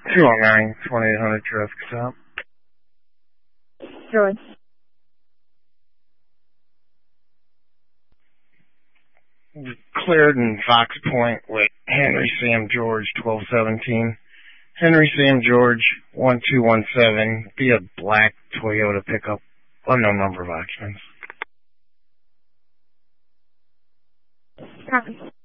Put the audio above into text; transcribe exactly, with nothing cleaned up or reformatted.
two oh nine, twenty-eight hundred traffic stop. George. Cleared in Fox Point with Henry Sam George, twelve seventeen. Henry Sam George, one two one seven. Be a black Toyota pickup. Unknown number of occupants. Copy.